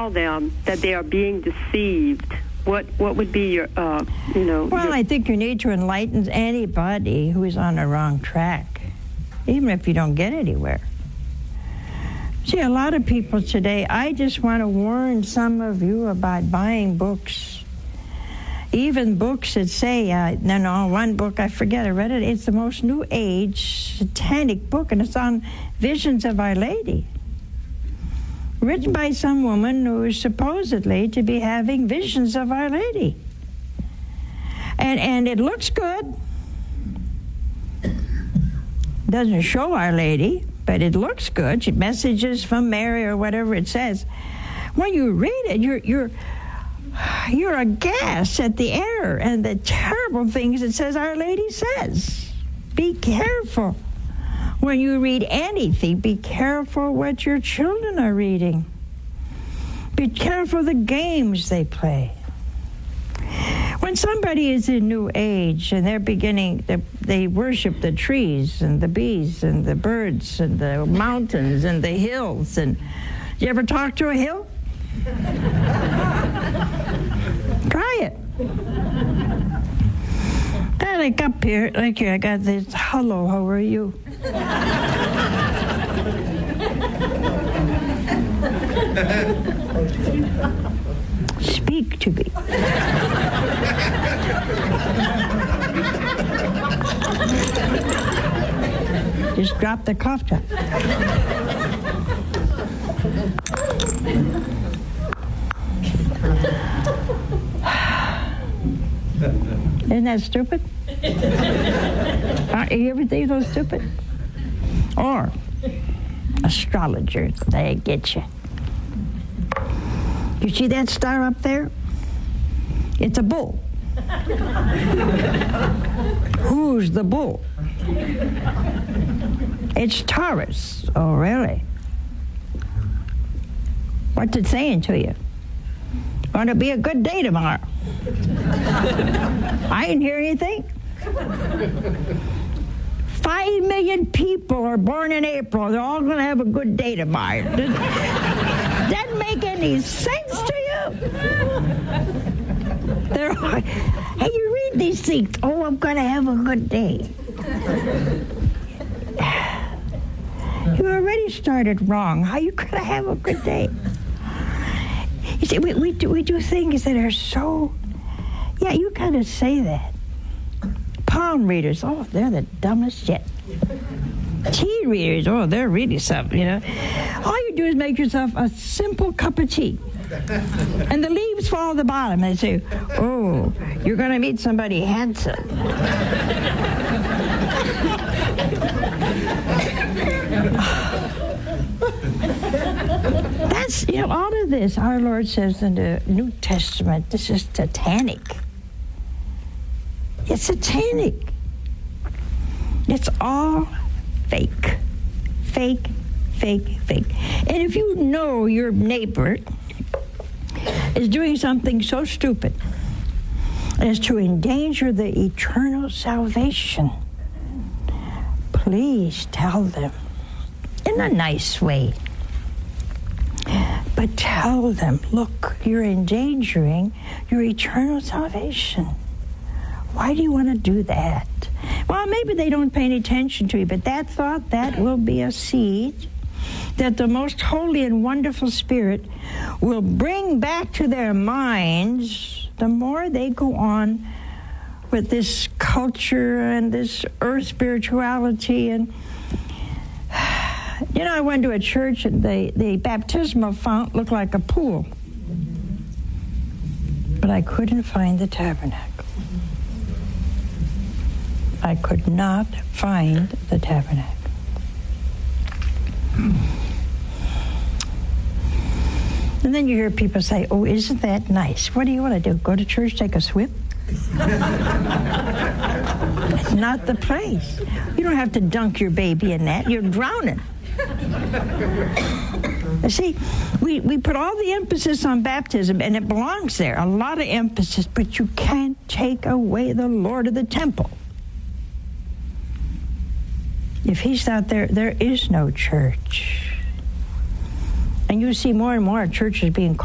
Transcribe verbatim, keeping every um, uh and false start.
tell them that they are being deceived? What what would be your, uh, you know? Well, your... I think you need to enlighten anybody who is on the wrong track, even if you don't get anywhere. See, a lot of people today, I just want to warn some of you about buying books. Even books that say, uh, no, no, one book, I forget, I read it, it's the most New Age satanic book, and it's on visions of Our Lady. Written by some woman who is supposedly to be having visions of Our Lady. And, and it looks good. Doesn't show Our Lady, but it looks good. She messages from Mary or whatever it says. When you read it, you're you're you're aghast at the error and the terrible things it says Our Lady says. Be careful. When you read anything, be careful what your children are reading. Be careful the games they play. When somebody is in New Age and they're beginning, they, they worship the trees and the bees and the birds and the mountains and the hills. And you ever talk to a hill? Try it. I like up here, like here, I got this, hello, how are you? Speak to me. Just drop the cough drop. Isn't that stupid? Aren't you ever think those stupid? Or astrologers, they get you. You see that star up there? It's a bull. Who's the bull? It's Taurus. Oh, really? What's it saying to you? Going to be a good day tomorrow. I didn't hear anything. Five million people are born in April. They're all going to have a good day tomorrow. Does that make any sense to you? They're all, hey, you read these things. Oh, I'm going to have a good day. You already started wrong. How you going to have a good day? You see, we, we, do, we do things that are so... Yeah, you kind of say that. Palm readers, oh, they're the dumbest yet. Tea readers, oh, they're really something, you know. All you do is make yourself a simple cup of tea. And the leaves fall at the bottom. And they say, oh, you're going to meet somebody handsome. That's, you know, all of this, our Lord says in the New Testament, this is satanic. It's satanic. It's all fake. Fake, fake, fake. And if you know your neighbor is doing something so stupid as to endanger the eternal salvation, please tell them in a nice way. But tell them, look, you're endangering your eternal salvation. Why do you want to do that? Well, maybe they don't pay any attention to you, but that thought, that will be a seed that the most holy and wonderful Spirit will bring back to their minds the more they go on with this culture and this earth spirituality. And, you know, I went to a church and the, the baptismal font looked like a pool. But I couldn't find the tabernacle. I could not find the tabernacle. And then you hear people say, oh, isn't that nice? What do you want to do? Go to church, take a swim? It's not the place. You don't have to dunk your baby in that. You're drowning. You see, we, we put all the emphasis on baptism, and it belongs there, a lot of emphasis, but you can't take away the Lord of the temple. If he's not there, there is no church. And you see more and more churches being